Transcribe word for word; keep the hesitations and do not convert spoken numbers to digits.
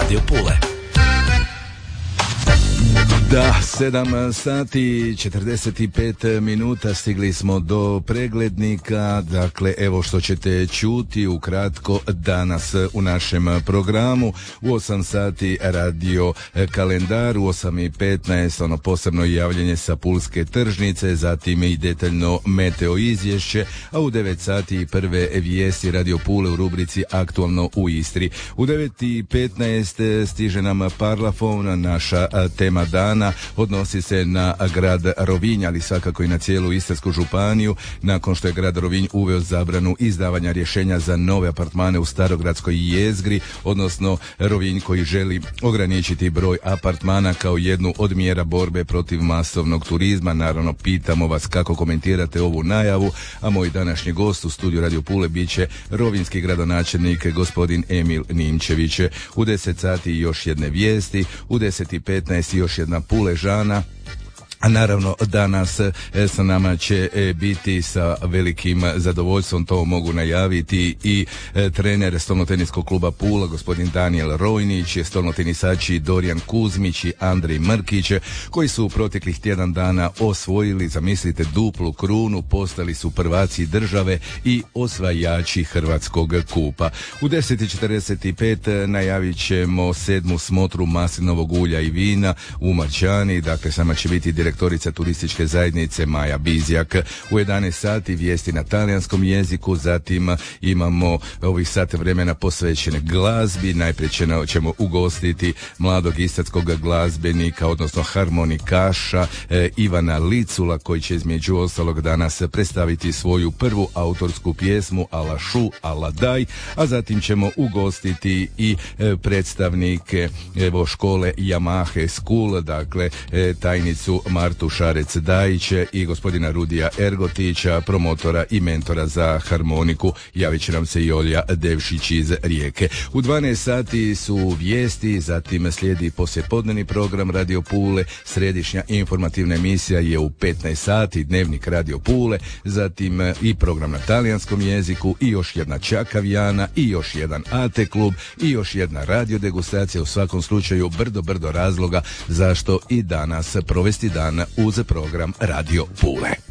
Radio Pule. Da, sedam sati četrdeset pet minuta, stigli smo do preglednika. Dakle, evo što ćete čuti ukratko danas u našem programu. U osam sati radio kalendar, u osam i petnaest ono posebno javljanje sa pulske tržnice, zatim i detaljno meteo izvješće, a u devet sati prve vijesti Radio Pule u rubrici Aktualno u Istri. U devet i petnaest stiže nam Parlafon, naša tema dana odnosi se na grad Rovinj, ali svakako i na cijelu Istarsku županiju, nakon što je grad Rovinj uveo zabranu izdavanja rješenja za nove apartmane u starogradskoj jezgri, odnosno Rovinj koji želi ograničiti broj apartmana kao jednu od mjera borbe protiv masovnog turizma. Naravno, pitamo vas kako komentirate ovu najavu, a moj današnji gost u studiju Radio Pule bit će rovinjski gradonačelnik gospodin Emil Nimčević. U deset sati još jedne vijesti, u deset i petnaest još jedna Puležana. A naravno danas e, sa nama će e, biti sa velikim zadovoljstvom, to mogu najaviti, i e, trener stolnoteniskog kluba Pula gospodin Daniel Rojnić, stolnotenisači Dorijan Kuzmić i Andrej Mrkić, koji su u proteklih tjedan dana osvojili, zamislite, duplu krunu, postali su prvaci države i osvajači Hrvatskog kupa. U deset i četrdeset pet najavit ćemo sedmu smotru maslinovog ulja i vina u Marčani, dakle sama će biti direktorica turističke zajednice Maja Bizjak. U jedanaest sati vijesti na talijanskom jeziku, zatim imamo ovih sat vremena posvećene glazbi. Najprije ćemo ugostiti mladog istarskog glazbenika, odnosno harmonikaša eh, Ivana Licula, koji će između ostalog danas predstaviti svoju prvu autorsku pjesmu Ala šu, ala daj, a zatim ćemo ugostiti i eh, predstavnike evo škole Yamaha School, dakle eh, tajnicu Martu Šarec-Dajić i gospodina Rudija Ergotića, promotora i mentora za harmoniku. Javit će nam se i Olja Devšić iz Rijeke. U dvanaest sati su vijesti, zatim slijedi poslijepodnevni program Radio Pule, središnja informativna emisija je u petnaest sati, dnevnik Radio Pule, zatim i program na talijanskom jeziku i još jedna Čakavijana i još jedan A T klub i još jedna radio degustacija. U svakom slučaju brdo, brdo razloga zašto i danas provesti dan uz program Radio Pule.